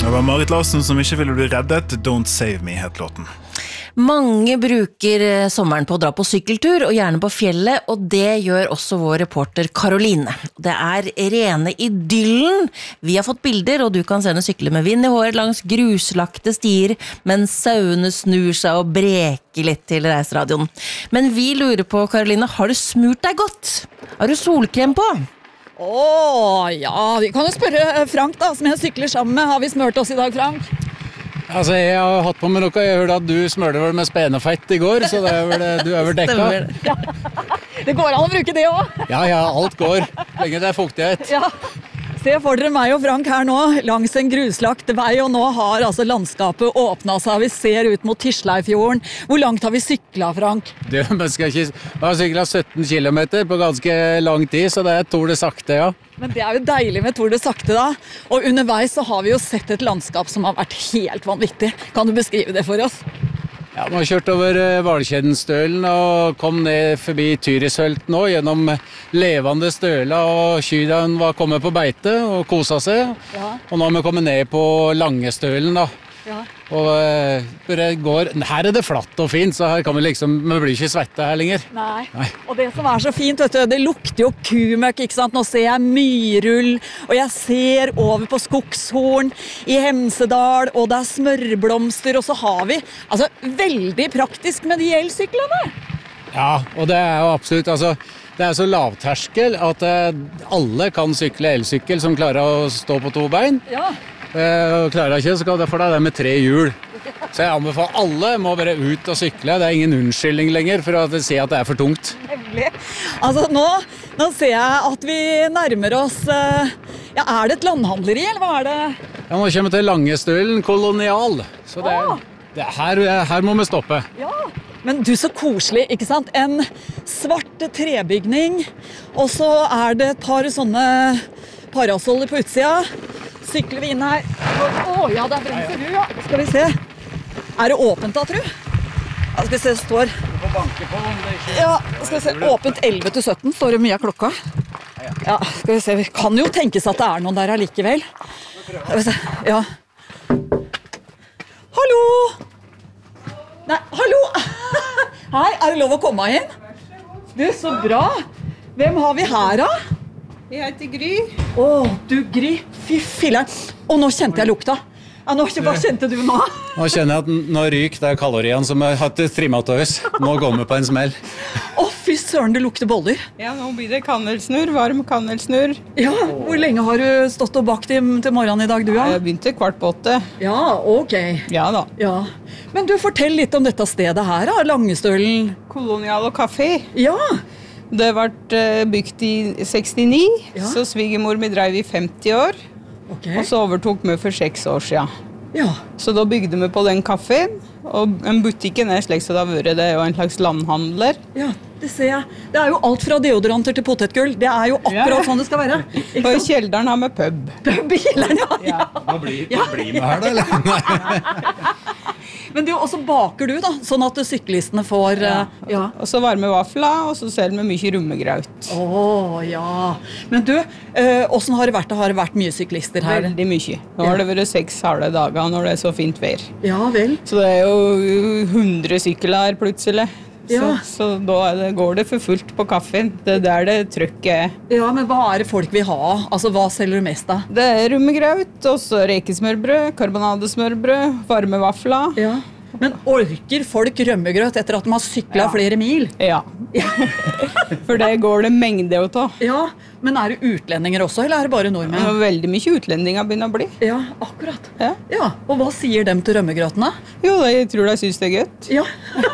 Det var Marit Larsen som ikke ville bli reddet. Don't Save Me het låten. Mange bruker sommeren på å dra på sykkeltur, og gjerne på fjellet, og det gjør også vår reporter Karoline. Det rene idyllen. Vi har fått bilder, og du kan se henne sykle med vind i håret langs gruslagte stier, mens sauene snur seg og breker litt til reiseradioen. Men vi lurer på, Karoline, har du smurt deg godt? Har du solkrem på? Ja, vi kan jo spørre Frank da, som jeg sykler sammen med. Har vi smørt oss i dag, Frank? Altså, jeg har hatt på meg noe. Jeg hørte at du smørte vel med spenefett i går, så du vel dekka. Ja. Det går an å bruke det også. Ja, alt går. Lenge det fuktighet. Ja. Se for dere meg og Frank her nå, langs en gruslagt vei, og nå har altså landskapet åpnet seg. Vi ser ut mot Tisleifjorden. Hvor langt har vi syklet, Frank? Vi har syklet 17 kilometer på ganske lang tid, så det Tour de sakte, ja. Men det jo deilig med Tour de sakte da. Og underveis så har vi jo sett et landskap som har vært helt vanvittig. Kan du beskrive det for oss? Ja, vi har kjørt over Valkjedenstølen og kom ned forbi Tyrishølt nå, gjennom levende støler, og kyrene var kommet på beite og koset seg. Ja. Og nå har vi kommet ned på Langestølen da. Ja. Og det går, her det flatt og fint, så her kan vi blir ikke svette her lenger. Nei. Og det som så fint, vet du, det lukter jo kumøkk, ikke sant? Nå ser jeg myrull, og jeg ser over på Skogshorn i Hemsedal, og det smørblomster, og så har vi, altså, veldig praktisk med de elsyklene. Ja, og det jo absolutt, altså, det så lavterskel at alle kan sykle elsykkel som klarer å stå på to bein. Ja. Klarer ikke, så kan det for deg det med 3 hjul. Så jeg anbefaler alle må bare ut og sykle. Det ingen unnskyldning lenger for å si at det for tungt. Nemlig. Altså nå ser jeg at vi nærmer oss, ja, det et landhandleri, eller hva det? Ja, nå kommer vi til Langestølen Kolonial. Så her må vi stoppe. Ja. Men du, så koselig, ikke sant? En svart trebygning, og så det et par sånne parasoller på utsida. Sykler vi inn her. Ja, der bremser du, ja. Skal vi se. Det åpent da, tro? Ja, skal vi se, det står... Du får banke på om det ikke... Ja, skal vi se, åpent 11 til 17, står det mye av klokka. Ja, skal vi se, vi kan jo tenkes at det noen der allikevel. Skal vi se, ja. Hallo! Nei, hallo! Hei, det lov å komme inn? Du, så bra. Hvem har vi her da? Jeg heter Gry. Du Gry, fy filleren. Og nå kjente jeg lukta. Ja, hva kjente du nå? Nå kjenner jeg at nå ryker det kaloriene som har hatt trimmet til oss. Nå går vi på en smell. Fy søren, det lukter boller. Ja, nå blir det kanelsnurr, varm kanelsnurr. Ja, hvor lenge har du stått og bakt til morgenen i dag, du? Ja? Jeg begynte 7:15. Ja, ok. Ja da. Ja. Men du, fortell litt om dette stedet her, da, Langestølen. Kolonial og kafé. Ja. Det ble bygd i 69, ja. Så svigermor mi drev i 50 år, og så overtok vi for 6 år siden. Ja. Så da bygde vi på den kaffen, og en butikken slik så det har vært, det jo en slags landhandler. Ja, det ser jeg. Det jo alt fra deodoranter til potetgull, det jo akkurat sånn det skal være. Og i kjelderen har vi pub. Pub i kjelderen, ja. Nå blir vi her da, eller? Men du, også baker du da, sånn at syklistene får... Ja. Og så varme vafler, og så selger vi mye rummegraut. Ja. Men du, hvordan har det vært? Har det vært mye syklister her? Veldig mye. Nå har det vært 6 harde dager når det så fint vær. Ja, vel. Så det jo 100 sykler her plutselig. Ja. Så da går det for fullt på kaffen. Det der det trykket Ja, men hva det folk vil ha? Altså, hva selger du mest da? Det rummegraut, og så rekesmørbrød, karbonadesmørbrød, varme vafler. Ja. Men orker folk rømmegrøt etter at de har syklet flere mil? Ja. For det går det mengde å ta. Ja, men det utlendinger også, eller det bare nordmenn? Det veldig mye utlendinger begynner å bli. Ja, akkurat. Ja. Og hva sier dem til rømmegrøtene? Jo, jeg tror de synes det godt. Ja.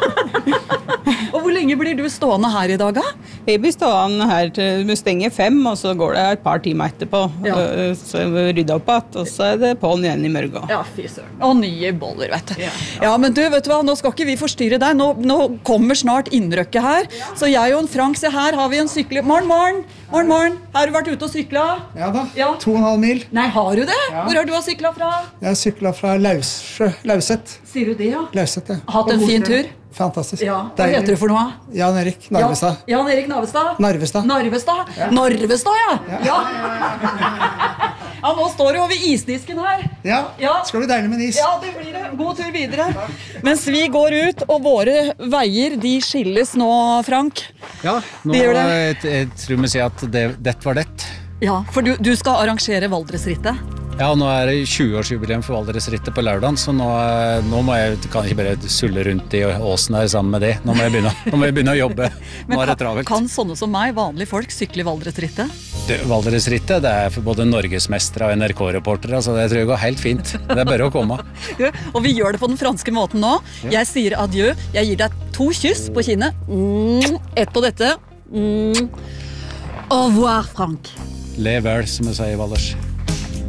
Og hvor lenge blir du stående her i dag, da? Jeg blir stående her til vi stenger 5, og så går det et par timer etterpå. Ja. Så vi rydder opp igjen, og så det på'n igjen i morgen. Ja, fy søren. Og nye boller, vet du. Ja, men du, vet du hva, nå skal ikke vi forstyrre deg. Nå kommer snart innrøkket her. Så jeg og Frank, se her har vi en sykle. Morgen. Har du vært ute og syklet? Ja da, 2,5 mil. Nei, har du det? Ja. Hvor har du syklet fra? Jeg har syklet fra Lauset. Sier du det, ja? Lauset, ja. Hatt en fin tur? Fantastisk. Ja. Hva heter du for noe? Jan Erik Narvestad. Jan Erik Narvestad? Narvestad. Ja. Narvestad, ja. Ja. Ja, nå står du over isdisken her. Ja, skal bli deilig med en is. Ja, det blir det. God tur videre. Mens vi går ut, og våre veier, de skilles nå, Frank. Ja, nå jeg tror vi sier at dette var det. Ja, for du skal arrangere Valdresrittet. Ja, nå det 20-årsjubileum for Valdresrittet på lørdagen, så nå kan jeg ikke bare sulle rundt i åsen her sammen med det. Nå må jeg begynne å jobbe. Nå det travelt. Kan sånne som meg, vanlige folk, sykle Valdresrittet? Valdresrittet, det for både norgesmestere og NRK-reportere, så det tror jeg går helt fint. Det bare å komme. Ja, og vi gjør det på den franske måten nå. Jeg sier adjø. Jeg gir deg 2 kyss på kinnet. Ett på dette. Au revoir, Frank. Le vel, som jeg sier i Valdres.